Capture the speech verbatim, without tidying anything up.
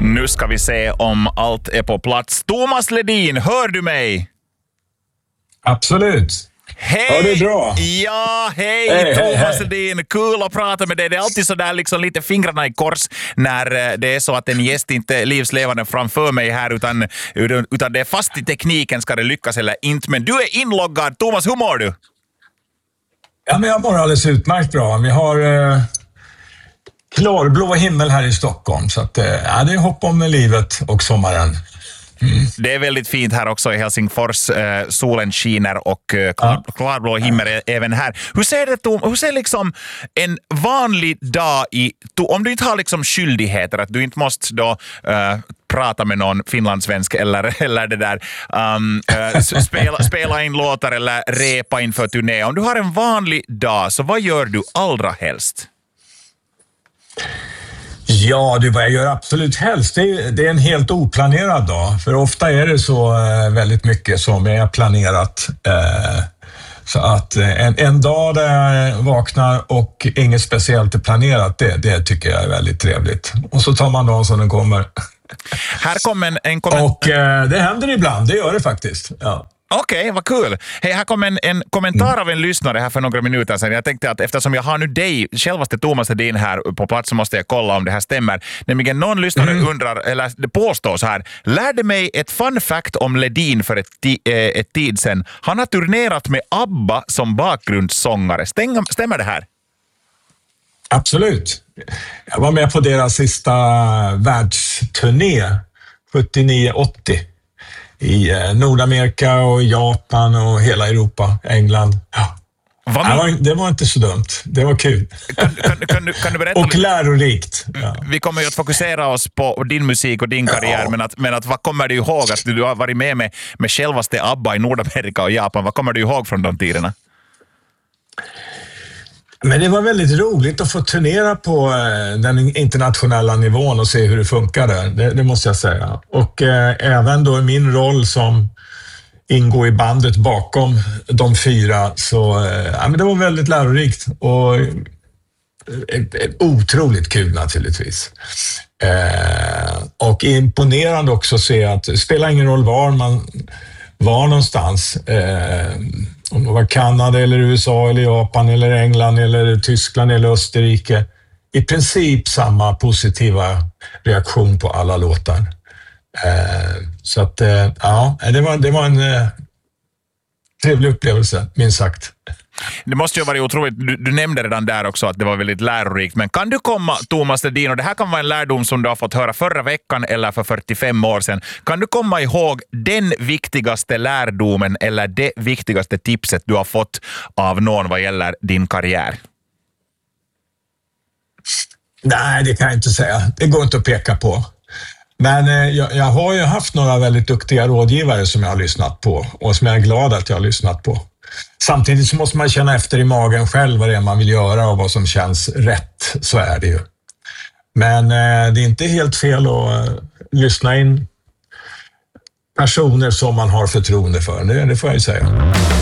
Nu ska vi se om allt är på plats. Thomas Ledin, hör du mig? Absolut. Hej! Ja, det är bra. Ja, hej, hej Thomas hej, Ledin. Kul att prata med dig. Det är alltid så där liksom lite fingrarna i kors när det är så att en gäst inte är livslevande framför mig här utan, utan det är fast i tekniken, ska det lyckas eller inte. Men du är inloggad. Thomas, hur mår du? Ja, men jag mår alldeles utmärkt bra. Vi har eh, klarblå himmel här i Stockholm. Så att, eh, ja, det är hopp om livet och sommaren. Mm. Det är väldigt fint här också i Helsingfors. Eh, solen skiner och eh, klar, ja. klarblå himmel är även här. Hur ser det, Tom? Hur ser liksom en vanlig dag i... Om du inte har liksom skyldigheter, att du inte måste då eh, prata med någon finlandssvensk eller, eller det där um, eh, spela, spela in låtar eller repa inför turné. Om du har en vanlig dag, så vad gör du allra helst? Ja, det vad jag gör absolut helst. Det är, det är en helt oplanerad dag. För ofta är det så eh, väldigt mycket som är planerat. Eh, så att eh, en, en dag där jag vaknar och inget speciellt är planerat, det, det tycker jag är väldigt trevligt. Och så tar man dagen som den kommer. Här kommer en, en kommentar. Och eh, det händer ibland, det gör det faktiskt. Ja. Okej, okay, vad kul. Hej, här kom en, en kommentar av en lyssnare här för några minuter sedan. Jag tänkte att eftersom jag har nu dig, självaste Thomas Ledin här på plats, så måste jag kolla om det här stämmer. Nämligen någon lyssnare mm. undrar, eller det påstår så här: lärde mig ett fun fact om Ledin för ett, ti- ett tid sedan. Han har turnerat med ABBA som bakgrundssångare. Stäng, stämmer det här? Absolut. Jag var med på deras sista världsturné sjuttionio åttio. I Nordamerika och Japan och hela Europa, England. Ja. Vad det, var, det var inte så dumt. Det var kul. Kan, kan, kan, du, kan du berätta? Och lärorikt. Ja. Vi kommer ju att fokusera oss på din musik och din karriär, ja. men, att, men att, vad kommer du ihåg? Att du har varit med med, med självaste ABBA i Nordamerika och Japan. Vad kommer du ihåg från de tiderna? Men det var väldigt roligt att få turnera på den internationella nivån och se hur det funkar där. Det, det måste jag säga. Och eh, även då i min roll som ingår i bandet bakom de fyra, så eh, ja, men det var väldigt lärorikt och eh, eh, otroligt kul naturligtvis. Eh, och imponerande också att se att det spelar ingen roll var man var någonstans. Eh, Om det var Kanada eller U S A eller Japan eller England eller Tyskland eller Österrike. I princip samma positiva reaktion på alla låtar. Eh, så att, eh, ja, det var, det var en eh, trevlig upplevelse, minst sagt. Det måste ju ha varit otroligt. Du, du nämnde redan där också att det var väldigt lärorikt. Men kan du komma, Thomas Ledin, och det här kan vara en lärdom som du har fått höra förra veckan eller för fyrtiofem år sedan. Kan du komma ihåg den viktigaste lärdomen eller det viktigaste tipset du har fått av någon vad gäller din karriär? Nej, det kan jag inte säga. Det går inte att peka på. Men eh, jag, jag har ju haft några väldigt duktiga rådgivare som jag har lyssnat på och som jag är glad att jag har lyssnat på. Samtidigt så måste man känna efter i magen själv vad det är man vill göra och vad som känns rätt. Så är det ju. Men eh, det är inte helt fel att eh, lyssna in personer som man har förtroende för. Det, det får jag ju säga.